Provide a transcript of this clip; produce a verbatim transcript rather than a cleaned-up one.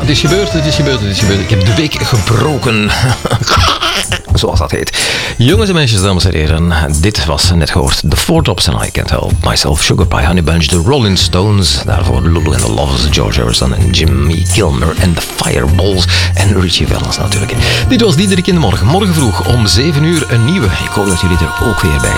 het is gebeurd, het is gebeurd, het is gebeurd. Ik heb de week gebroken. Zoals dat heet. Jongens en meisjes, dames en heren. Dit was net gehoord The Four Tops and I Can't Help Myself. Sugar Pie, Honey Bunch, The Rolling Stones. Daarvoor Lulu and the Lovers, George Harrison en Jimmy Kilmer en The Fireballs. En Richie Valens natuurlijk. Dit was Diederik in de Morgen. Morgen vroeg om zeven uur een nieuwe. Ik hoop dat jullie er ook weer bij